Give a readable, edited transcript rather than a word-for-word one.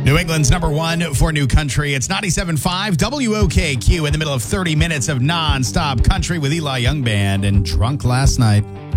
New England's number one for new country. It's 97.5 WOKQ in the middle of 30 minutes of non-stop country with Eli Young Band and Drunk Last Night.